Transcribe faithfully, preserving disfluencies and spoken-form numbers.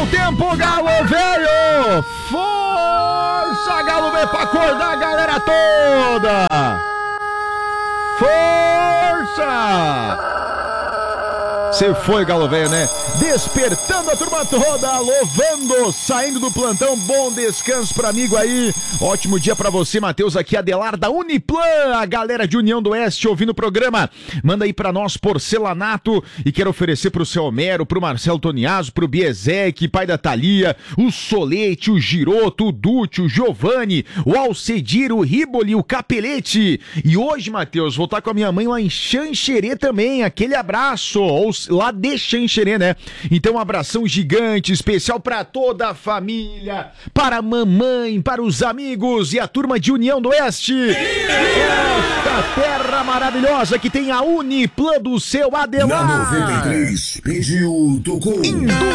o tempo, Galo Velho! Força, Galo Velho, pra acordar a galera toda! Força! Você foi, Galo Velho, né? Despertando a turma toda, louvando, saindo do plantão, bom descanso pro amigo aí. Ótimo dia pra você, Matheus, aqui, Adelar da Uniplan, a galera de União do Oeste ouvindo o programa. Manda aí pra nós porcelanato e quero oferecer pro seu Homero, pro Marcelo Toniaso, pro Biezek, pai da Thalia, o Solete, o Giroto, o Dúcio, o Giovanni, o Alcedir, o Riboli, o Capelete. E hoje, Matheus, vou estar com a minha mãe lá em Xanxerê também, aquele abraço, ou lá de Xanxerê, né? Então um abração gigante, especial pra toda a família, para a mamãe, para os amigos e a turma de União do Oeste. Esta terra maravilhosa que tem a Uniplan do seu Adelar. Na noventa e três, pediu, tocou. Indústria